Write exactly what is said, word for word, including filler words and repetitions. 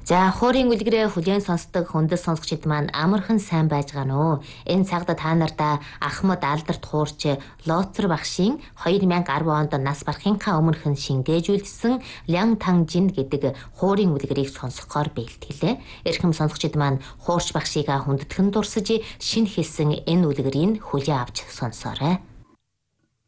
За хуурийн үлгэрээ хүлээн сонсдог хүндэс сонсогчид маань амархан сайн байж гано уу? Энэ цагта та нартаа Ахмад Алдарт хуурч Лоцор багшийн хоёр мянга арван онд нас барахынхаа өмнөхөн шингээжүүлсэн Лян Тан Жин гэдэг хуурийн үлгэрийг сонсохоор бэлтгэлээ. Эрхэм сонсогчид маань хуурч багшийг хүндэтгэн дурсаж шинэ хэлсэн энэ үлгэрийг хүлээн авч сонсоорой.